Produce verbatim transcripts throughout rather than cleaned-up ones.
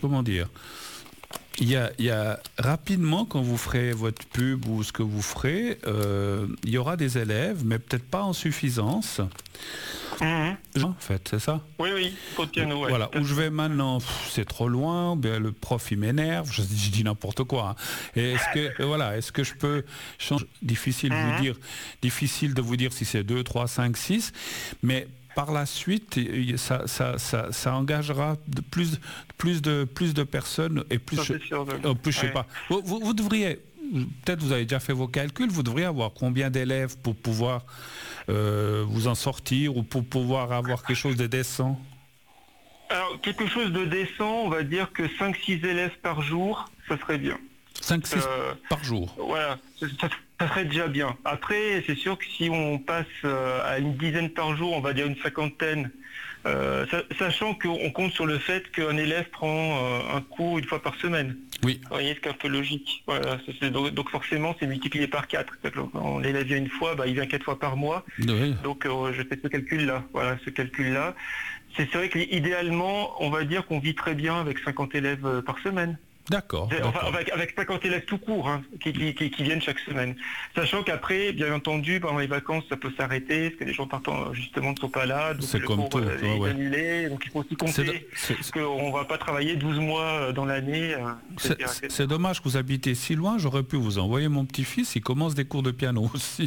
comment dire, il y a, il y a rapidement, quand vous ferez votre pub ou ce que vous ferez, euh, il y aura des élèves, mais peut-être pas en suffisance. Mmh. En fait, c'est ça? Oui, oui, pour le piano. Ouais, voilà, où je vais maintenant, pff, c'est trop loin, bien, le prof il m'énerve, je, je dis n'importe quoi. Hein. Et est-ce que, voilà, est-ce que je peux changer? Difficile de mmh. vous dire, difficile de vous dire si c'est deux, trois, cinq, six, mais par la suite, ça, ça, ça, ça engagera de plus, plus, de, plus de personnes et plus, Ça, sûr, je, euh, plus je ouais. sais pas. Vous, vous, vous devriez, peut-être vous avez déjà fait vos calculs, vous devriez avoir combien d'élèves pour pouvoir euh, vous en sortir ou pour pouvoir avoir quelque chose de décent? Alors, quelque chose de décent, on va dire que cinq six élèves par jour, ça serait bien. cinq six Euh, par jour. Voilà, ça, ça- ça serait déjà bien. Après, c'est sûr que si on passe euh, à une dizaine par jour, on va dire une cinquantaine, euh, sa- sachant qu'on compte sur le fait qu'un élève prend euh, un cours une fois par semaine. Oui. Vous voyez, c'est un peu logique. Voilà, c'est- c'est- donc, donc forcément, c'est multiplié par quatre. Quand l'élève vient une fois, bah, il vient quatre fois par mois. Oui. Donc euh, je fais ce calcul-là. Voilà, ce calcul-là. C'est c'est vrai qu'idéalement, on va dire qu'on vit très bien avec cinquante élèves euh, par semaine. D'accord. Enfin, d'accord. avec, avec cinquante élèves tout court, hein, qui, qui, qui, qui viennent chaque semaine. Sachant qu'après, bien entendu, pendant les vacances, ça peut s'arrêter, parce que les gens partant justement ne sont pas là, donc C'est le comme cours tout, euh, ouais, est ouais. annulé, donc il faut aussi C'est compter de- c'est- qu'on ne va pas travailler douze mois euh, dans l'année. euh, et cetera, et C'est cetera. c'est dommage que vous habitez si loin, j'aurais pu vous envoyer mon petit-fils, il commence des cours de piano aussi.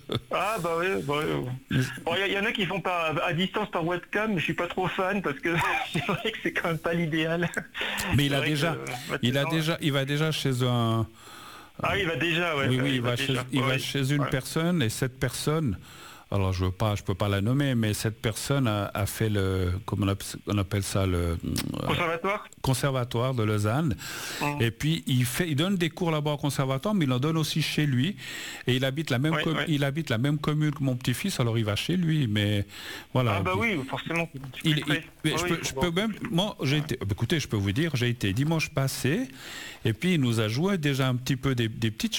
Ah bah oui, bah, oui. Bon, il y, y en a qui font par, à distance par webcam, mais je suis pas trop fan parce que c'est vrai que c'est quand même pas l'idéal. Mais il C'est a vrai déjà, que, il a maintenant, déjà, il va déjà chez un. Ah oui, il va déjà, ouais. oui, ouais, oui, il va, déjà. chez, il Ouais, va ouais. chez une Ouais. personne et cette personne. Alors je veux pas, je peux pas la nommer, mais cette personne a, a fait le, comment on appelle, on appelle ça, le euh, Conservatoire. conservatoire de Lausanne. Mmh. Et puis il fait, il donne des cours là-bas au conservatoire, mais il en donne aussi chez lui. Et il habite la même, Ouais, com- ouais. il habite la même commune que mon petit-fils, alors il va chez lui. Mais voilà. Ah bah Puis- oui, forcément. c'est il- plus il- près. mais Ah je oui, peux, faut je voir. peux même, moi, j'ai été, écoutez, je peux vous dire, j'ai été dimanche passé, et puis il nous a joué déjà un petit peu des, des petites